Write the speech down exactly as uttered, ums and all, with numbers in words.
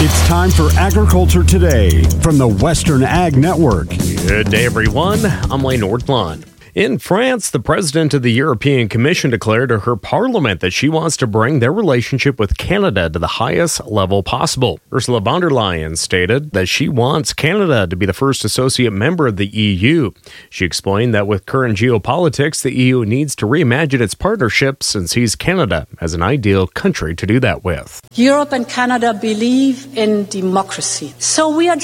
It's time for Agriculture Today from the Western Ag Network. Good day, everyone. I'm Lane Nordlund. In France, the president of the European Commission declared to her parliament that she wants to bring their relationship with Canada to the highest level possible. Ursula von der Leyen stated that she wants Canada to be the first associate member of the E U. She explained that with current geopolitics, the E U needs to reimagine its partnerships and sees Canada as an ideal country to do that with. Europe and Canada believe in democracy, so we are